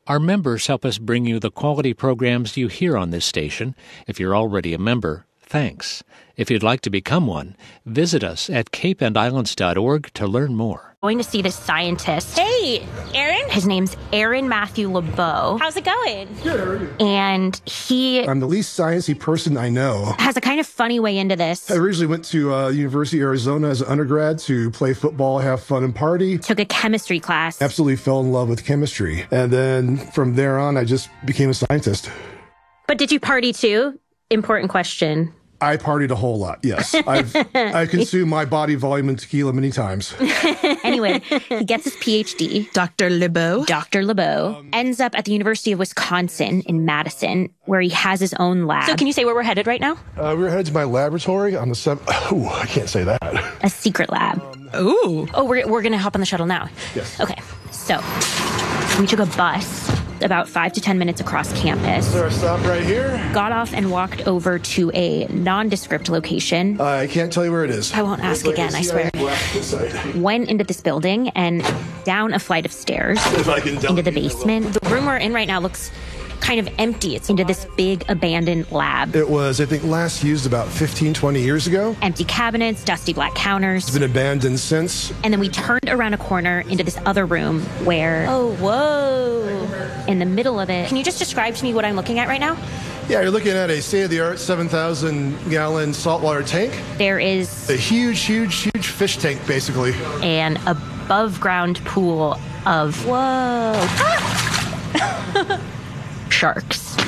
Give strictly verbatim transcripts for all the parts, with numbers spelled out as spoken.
Our members help us bring you the quality programs you hear on this station. If you're already a member, thanks. If you'd like to become one, visit us at cape and islands dot org to learn more. Going to see this scientist. Hey, Aaron? His name's Aaron Matthew LeBeau. How's it going? Good, how are you? And he I'm the least sciencey person I know. has a kind of funny way into this. I originally went to uh, University of Arizona as an undergrad to play football, have fun, and party. Took a chemistry class. Absolutely fell in love with chemistry. And then from there on, I just became a scientist. But did you party too? Important question. I partied a whole lot, yes. I've I consumed my body volume in tequila many times. Anyway, he gets his P H D. Doctor LeBeau. Doctor LeBeau um, ends up at the University of Wisconsin in Madison, where he has his own lab. So can you say where we're headed right now? Uh, we're headed to my laboratory on the seventh. Oh, I can't say that. A secret lab. Ooh. Oh, we're, we're going to hop on the shuttle now. Yes. Okay, so we took a bus about five to ten minutes across campus. So our stop right here. Got off and walked over to a nondescript location. Uh, I can't tell you where it is. I won't ask again, I swear. Went into this building and down a flight of stairs If I can into the basement. The room we're in right now looks kind of empty. It's into this big abandoned lab. It was, I think, last used about fifteen, twenty years ago. Empty cabinets, dusty black counters. It's been abandoned since. And then we turned around a corner into this other room where, Oh, whoa. in the middle of it, Can you just describe to me what I'm looking at right now? Yeah, you're looking at a state-of-the-art seven thousand gallon saltwater tank. there is A huge, huge, huge fish tank, basically. an above ground pool of Whoa. sharks.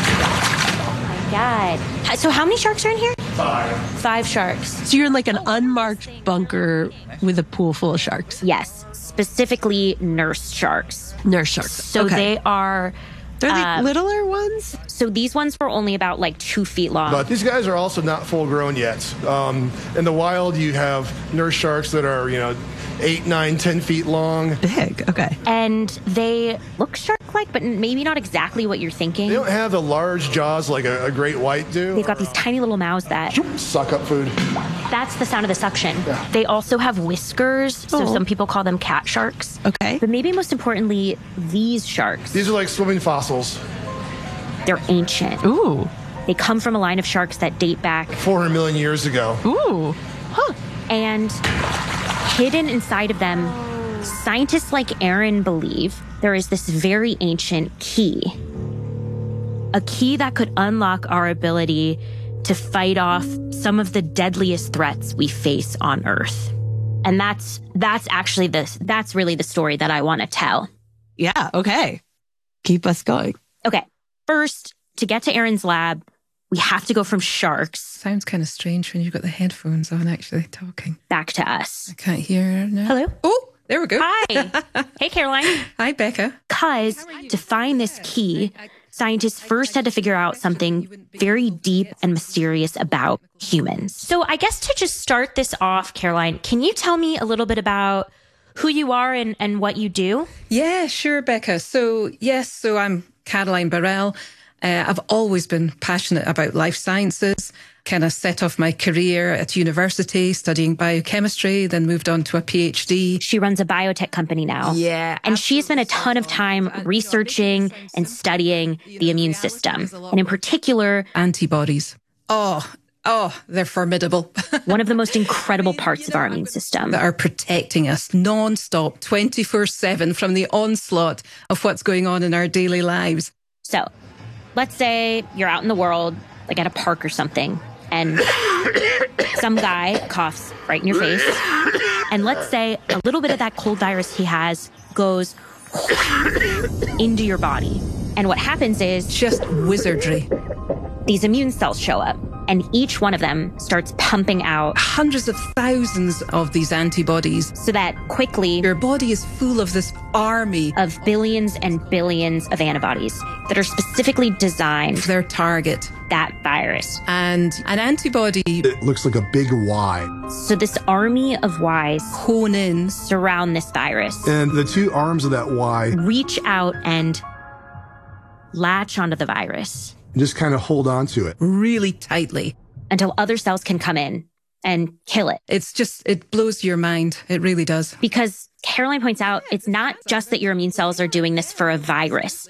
God. So how many sharks are in here? Five. Five sharks. So you're in like an unmarked bunker with a pool full of sharks. Yes, specifically nurse sharks. Nurse sharks. So okay. they are, They're the uh, littler ones? so these ones were only about like two feet long. But these guys are also not full grown yet. Um, in the wild, you have nurse sharks that are, you know, eight, nine, ten feet long. Big. Okay. And they look shark-like, but maybe not exactly what you're thinking. They don't have the large jaws like a, a great white do. They've got these tiny little mouths that, Suck up food. that's the sound of the suction. Yeah. They also have whiskers, so Oh. some people call them cat sharks. Okay. But maybe most importantly, these sharks, These are like swimming fossils. they're ancient. Ooh. They come from a line of sharks that date back, four hundred million years ago. Ooh. Huh. and hidden inside of them, scientists like Aaron believe there is this very ancient key. A key that could unlock our ability to fight off some of the deadliest threats we face on Earth. And that's that's actually the that's really the story that I want to tell. Yeah. Okay. Keep us going. Okay. First, to get to Aaron's lab, we have to go from sharks Sounds kind of strange when you've got the headphones on actually talking. back to us. I can't hear her now. Hello? Oh, there we go. Hi. Hey, Caroline. Hi, Becca. Because to find this key, scientists first had to figure out something very deep and mysterious about humans. So I guess to just start this off, Caroline, can you tell me a little bit about who you are and, and what you do? Yeah, sure, Becca. So, yes, so I'm Caroline Burrell. Uh, I've always been passionate about life sciences, kind of set off my career at university studying biochemistry, then moved on to a PhD. She runs a biotech company now. Yeah. And she spent a ton of time researching and studying the immune system, and in particular, Antibodies. Oh, oh, they're formidable. one of the most incredible parts of our immune system. That are protecting us non-stop, twenty-four seven from the onslaught of what's going on in our daily lives. So, let's say you're out in the world, like at a park or something, and some guy coughs right in your face. And let's say a little bit of that cold virus he has goes into your body. And what happens is Just wizardry. these immune cells show up, and each one of them starts pumping out Hundreds of thousands of these antibodies. so that quickly Your body is full of this army of billions and billions of antibodies that are specifically designed of for their target. that virus. And an antibody It looks like a big Y. So this army of Ys hone in. surround this virus, And the two arms of that Y reach out and latch onto the virus just kind of hold on to it. really tightly. until other cells can come in and kill it. It's just, it blows your mind. It really does. Because Caroline points out, it's not just that your immune cells are doing this for a virus.